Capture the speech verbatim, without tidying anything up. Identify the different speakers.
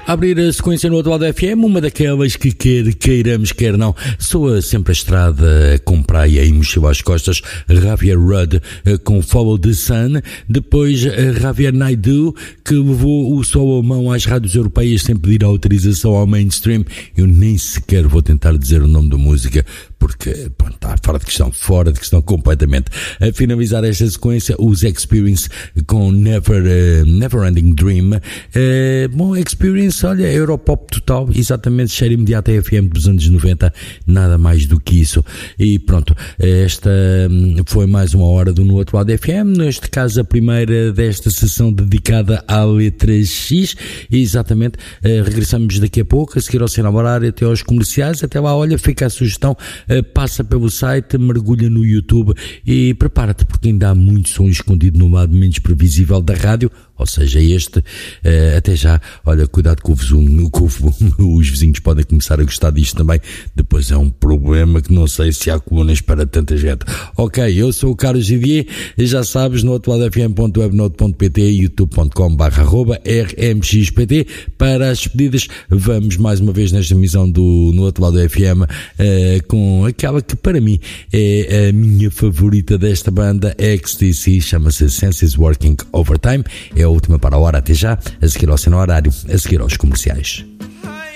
Speaker 1: Abrir a sequência no outro lado da F M, uma daquelas que quer queiramos, quer não, soa sempre a estrada com praia e mochila às costas. Javier Rudd com Follow the Sun, depois Javier Naidoo, que levou o sol à mão às rádios europeias sem pedir autorização ao mainstream. Eu nem sequer vou tentar dizer o nome da música, porque pronto, está fora de questão, fora de questão completamente. A finalizar esta sequência, os Experience com Never, uh, Never Ending Dream. Uh, bom, Experience, olha, Europop total, exatamente, cheiro imediato a F M dos anos noventa, nada mais do que isso. E pronto, esta foi mais uma hora do No Outro Lado F M, neste caso a primeira desta sessão dedicada à letra X, e exatamente, uh, regressamos daqui a pouco, a seguir ao sinal horário, até aos comerciais. Até lá, olha, fica a sugestão, uh, passa pelo site, mergulha no YouTube e prepara-te, porque ainda há muito som escondido no lado menos previsível da rádio, ou seja, este, uh, até já, olha, cuidado com o vizinho, com o, os vizinhos podem começar a gostar disto também, depois é um problema que não sei se há colunas para tanta gente. Ok, eu sou o Carlos Givier, já sabes, no outro lado f m ponto webnote ponto p t, youtube ponto com barra arroba r m x p t. Para as despedidas, vamos mais uma vez nesta emissão do No Outro Lado F M, uh, com aquela que para mim é a minha favorita desta banda, X T C, chama-se Senses Working Overtime. É a última para a hora, até já, a seguir ao sinal horário, a seguir aos comerciais.